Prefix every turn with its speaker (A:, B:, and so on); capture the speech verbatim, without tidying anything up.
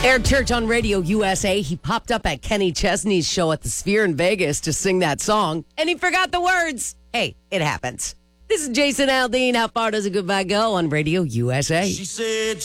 A: Eric Church on Radio U S A. He popped up at Kenny Chesney's show at the Sphere in Vegas to sing that song, and he forgot the words. Hey, it happens. This is Jason Aldean. How far does a goodbye go on Radio U S A?
B: She said.